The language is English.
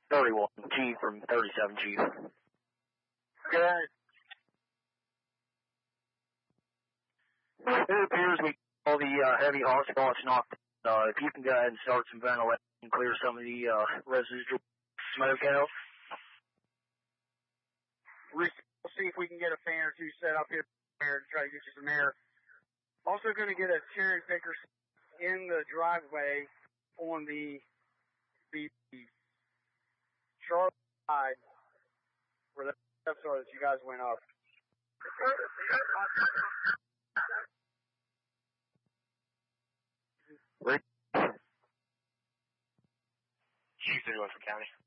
31, Chief from 37, Chief. Good. It appears we all the heavy hotspots knocked. If you can go ahead and start some ventilation and clear some of the residual smoke out. We'll see if we can get a fan or two set up here to try to get you some air. Also going to get a cherry picker in the driveway on the Charlotte side where the steps are that you guys went up. Chief 31 from County.